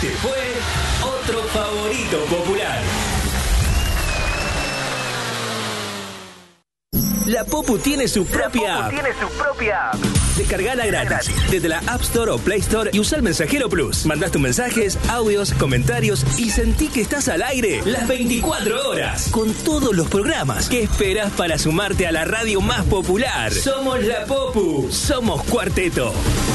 Este fue otro favorito popular. La Popu tiene su propia app. Descargala gratis desde la App Store o Play Store y usa el Mensajero Plus. Mandás tus mensajes, audios, comentarios y sentí que estás al aire las 24 horas con todos los programas. ¿Qué esperás para sumarte a la radio más popular? Somos la Popu, somos Cuarteto.